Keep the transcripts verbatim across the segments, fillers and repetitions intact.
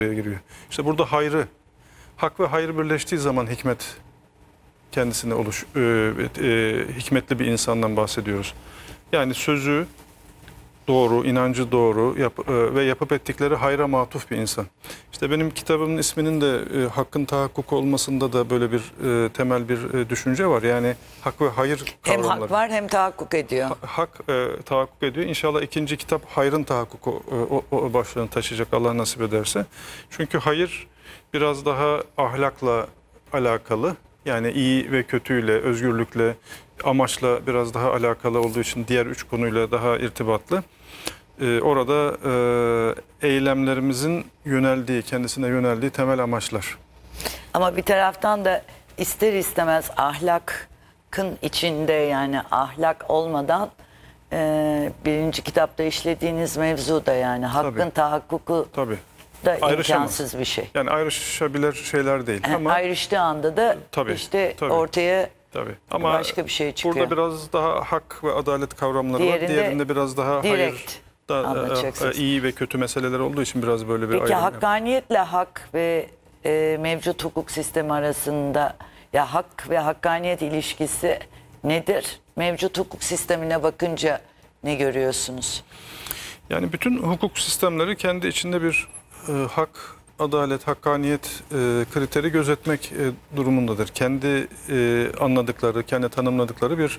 giriyor. İşte burada hayrı, hak ve hayır birleştiği zaman hikmet kendisine oluş, e, e, hikmetli bir insandan bahsediyoruz. Yani sözü doğru, inancı doğru yap, e, ve yapıp ettikleri hayra matuf bir insan. İşte benim kitabımın isminin de e, hakkın tahakkuku olmasında da böyle bir e, temel bir e, düşünce var. Yani hak ve hayır Hem kavramları. hak var hem tahakkuk ediyor. Ha, hak e, tahakkuk ediyor. İnşallah ikinci kitap hayrın tahakkuku e, o, o başlığını taşıyacak Allah nasip ederse. Çünkü hayır biraz daha ahlakla alakalı. Yani iyi ve kötüyle, özgürlükle, amaçla biraz daha alakalı olduğu için diğer üç konuyla daha irtibatlı. Ee, orada e, eylemlerimizin yöneldiği, kendisine yöneldiği temel amaçlar. Ama bir taraftan da ister istemez ahlakın içinde, yani ahlak olmadan e, birinci kitapta işlediğiniz mevzu da, yani hakkın Tabii. tahakkuku Tabii. da Ayrışamaz. imkansız bir şey. Yani ayrışabilir şeyler değil. Yani ama ayrıştığı anda da Tabii, işte tabii. ortaya tabii. Ama başka bir şey çıkıyor. burada biraz daha hak ve adalet kavramları Diğerinde var. Diğerinde biraz daha hayır, direkt da, anlatacaksınız. e, iyi ve kötü meseleler olduğu için biraz böyle bir Peki ayrım. hakkaniyetle hak ve e, mevcut hukuk sistemi arasında, ya hak ve hakkaniyet ilişkisi nedir? Mevcut hukuk sistemine bakınca ne görüyorsunuz? Yani bütün hukuk sistemleri kendi içinde bir e, hak, adalet, hakkaniyet e, kriteri gözetmek e, durumundadır. Kendi e, anladıkları, kendi tanımladıkları bir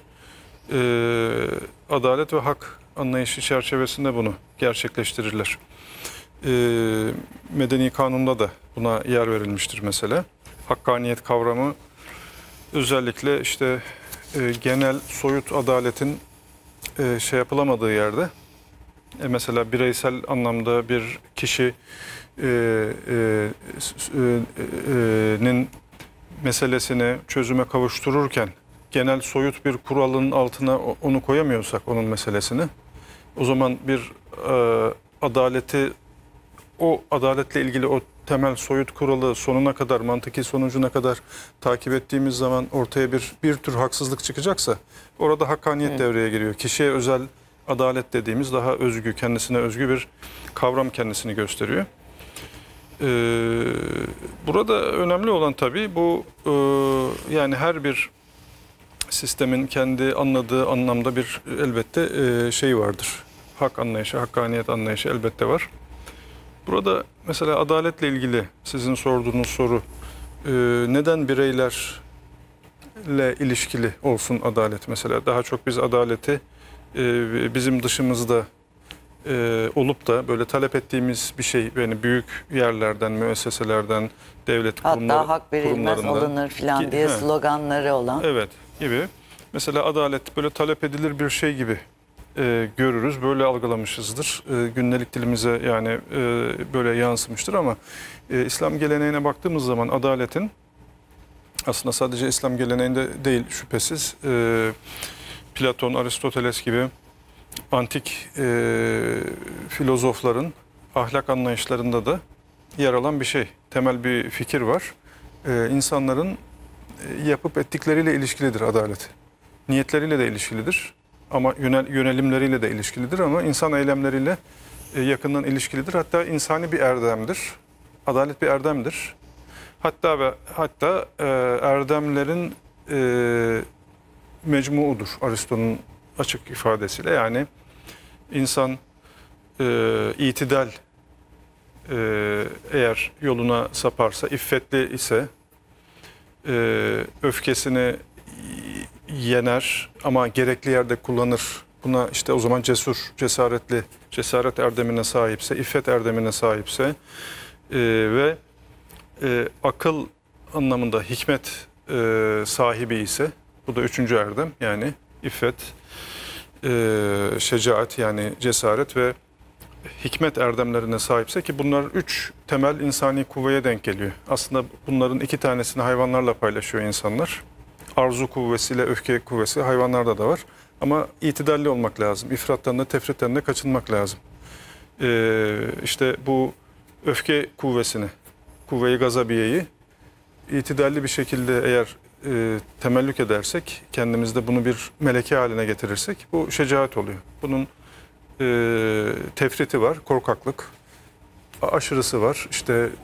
e, adalet ve hak anlayışı çerçevesinde bunu gerçekleştirirler. E, Medeni kanunda da buna yer verilmiştir mesela. Hakkaniyet kavramı özellikle işte e, genel soyut adaletin e, şey yapılamadığı yerde, E mesela bireysel anlamda bir kişi e, e, e, nin meselesini çözüme kavuştururken genel soyut bir kuralın altına onu koyamıyorsak, onun meselesini, o zaman bir e, adaleti, o adaletle ilgili o temel soyut kuralı sonuna kadar, mantıki sonucuna kadar takip ettiğimiz zaman ortaya bir bir tür haksızlık çıkacaksa orada hakkaniyet Hı. devreye giriyor. Kişiye özel adalet dediğimiz daha özgü, kendisine özgü bir kavram kendisini gösteriyor. Ee, burada önemli olan tabii bu e, yani her bir sistemin kendi anladığı anlamda bir elbette e, şey vardır. Hak anlayışı, hakkaniyet anlayışı elbette var. Burada mesela adaletle ilgili sizin sorduğunuz soru, e, neden bireylerle ilişkili olsun adalet mesela? Daha çok biz adaleti e, bizim dışımızda e, olup da böyle talep ettiğimiz bir şey, yani büyük yerlerden, müesseselerden, devlet kurumlar, Hatta hak verilmez kurumlarından alınır falan ki- diye he. sloganları olan. Evet gibi. Mesela adalet böyle talep edilir bir şey gibi e, görürüz. Böyle algılamışızdır. E, gündelik dilimize yani e, böyle yansımıştır ama e, İslam geleneğine baktığımız zaman adaletin aslında sadece İslam geleneğinde değil şüphesiz. E, Platon, Aristoteles gibi antik e, filozofların ahlak anlayışlarında da yer alan bir şey. Temel bir fikir var. E, insanların yapıp ettikleriyle ilişkilidir adalet. Niyetleriyle de ilişkilidir ama yönel, yönelimleriyle de ilişkilidir ama insan eylemleriyle e, yakından ilişkilidir. Hatta insani bir erdemdir. Adalet bir erdemdir. Hatta ve hatta e, erdemlerin e, mecmuudur Aristo'nun açık ifadesiyle. Yani insan e, itidal e, eğer yoluna saparsa, iffetli ise, e, öfkesini yener ama gerekli yerde kullanır. Buna işte o zaman cesur, cesaretli, cesaret erdemine sahipse, iffet erdemine sahipse e, ve e, akıl anlamında hikmet e, sahibi ise, bu da üçüncü erdem, yani iffet, e, şecaat yani cesaret ve hikmet erdemlerine sahipse, ki bunlar üç temel insani kuvveye denk geliyor. Aslında bunların iki tanesini hayvanlarla paylaşıyor insanlar. Arzu kuvvesiyle öfke kuvvesi hayvanlarda da var. Ama itidalli olmak lazım. İfrattan da tefritten de kaçınmak lazım. Ee, işte bu öfke kuvvesini, kuvve-i gazabiyeyi itidalli bir şekilde eğer e, temellük edersek, kendimizde bunu bir meleke haline getirirsek, bu şecaat oluyor. Bunun e, tefriti var, korkaklık. aşırısı var. İşte